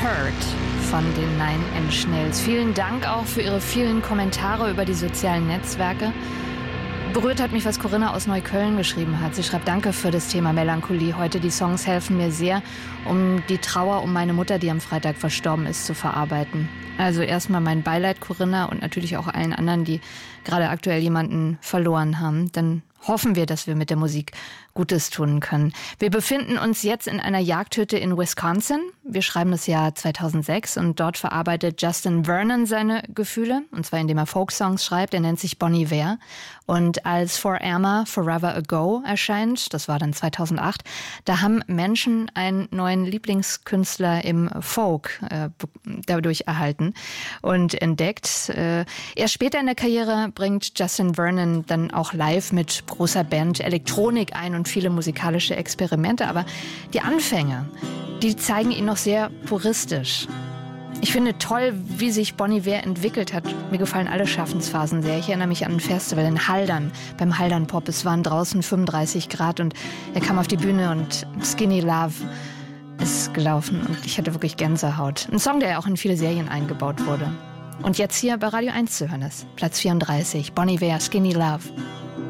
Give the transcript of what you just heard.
Hurt von den Nine Inch Nails. Vielen Dank auch für Ihre vielen Kommentare über die sozialen Netzwerke. Berührt hat mich, was Corinna aus Neukölln geschrieben hat. Sie schreibt: Danke für das Thema Melancholie. Heute die Songs helfen mir sehr, um die Trauer um meine Mutter, die am Freitag verstorben ist, zu verarbeiten. Also erstmal mein Beileid, Corinna, und natürlich auch allen anderen, die gerade aktuell jemanden verloren haben. Dann hoffen wir, dass wir mit der Musik Gutes tun können. Wir befinden uns jetzt in einer Jagdhütte in Wisconsin. Wir schreiben das Jahr 2006 und dort verarbeitet Justin Vernon seine Gefühle, und zwar indem er Folksongs schreibt. Er nennt sich Bon Iver. Und als For Irma Forever Ago erscheint, das war dann 2008, da haben Menschen einen neuen Lieblingskünstler im Folk dadurch erhalten und entdeckt. Erst später in der Karriere bringt Justin Vernon dann auch live mit großer Band Elektronik ein und viele musikalische Experimente, aber die Anfänge, die zeigen ihn noch sehr puristisch. Ich finde toll, wie sich Bon Iver entwickelt hat. Mir gefallen alle Schaffensphasen sehr. Ich erinnere mich an ein Festival in Haldern, beim Haldern Pop. Es waren draußen 35 Grad und er kam auf die Bühne und Skinny Love ist gelaufen und ich hatte wirklich Gänsehaut. Ein Song, der ja auch in viele Serien eingebaut wurde. Und jetzt hier bei Radio 1 zu hören ist. Platz 34, Bon Iver, Skinny Love.